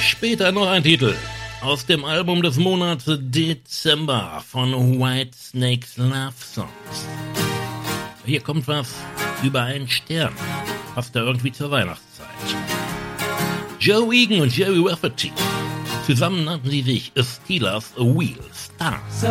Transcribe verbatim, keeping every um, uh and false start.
Später noch ein Titel aus dem Album des Monats Dezember von Whitesnake's Love Songs. Hier kommt was über einen Stern. Passt da irgendwie zur Weihnachtszeit. Joe Egan und Jerry Rafferty. Zusammen nannten sie sich Steelers Wheel Stars.